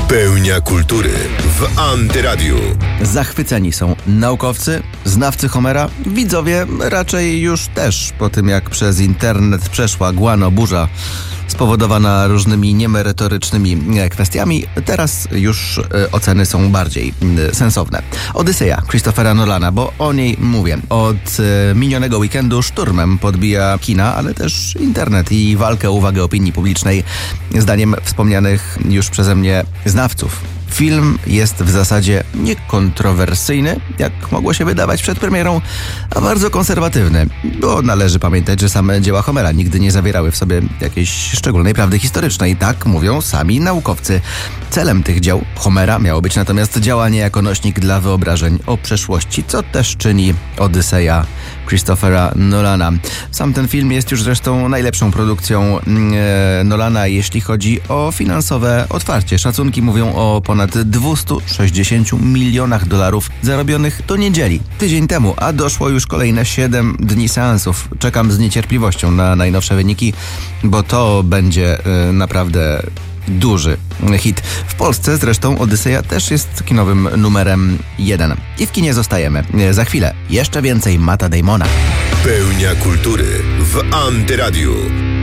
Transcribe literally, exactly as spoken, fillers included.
Pełnia kultury w Antyradiu. Zachwyceni są naukowcy, znawcy Homera, widzowie raczej już też po tym, jak przez internet przeszła Guano burza spowodowana różnymi niemerytorycznymi kwestiami. Teraz już oceny są bardziej sensowne. Odyseja Christophera Nolana, bo o niej mówię. Od minionego weekendu szturmem podbija kina, ale też internet i walkę o uwagę opinii publicznej, zdaniem wspomnianych już przeze mnie znawców. Film jest w zasadzie niekontrowersyjny, jak mogło się wydawać przed premierą, a bardzo konserwatywny, bo należy pamiętać, że same dzieła Homera nigdy nie zawierały w sobie jakiejś szczególnej prawdy historycznej. Tak mówią sami naukowcy. Celem tych dzieł Homera miało być natomiast działanie jako nośnik dla wyobrażeń o przeszłości, co też czyni Odyseja Christophera Nolana. Sam ten film jest już zresztą najlepszą produkcją e, Nolana, jeśli chodzi o finansowe otwarcie. Szacunki mówią o ponad dwieście sześćdziesiąt milionach dolarów zarobionych do niedzieli, tydzień temu, a doszło już kolejne siedem dni seansów. Czekam z niecierpliwością na najnowsze wyniki, bo to będzie e, naprawdę duży hit. W Polsce zresztą Odyseja też jest kinowym numerem jeden. I w kinie zostajemy. Za chwilę jeszcze więcej Matta Damona. Pełnia kultury w Antyradiu.